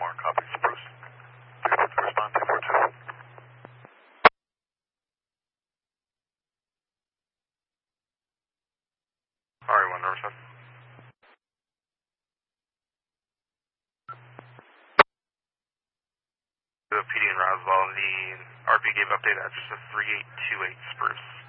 Lamar, copy, Spruce. Respond 242. RE1, Riverside. The PD in Roswell, the RV gave update address of 3828 Spruce.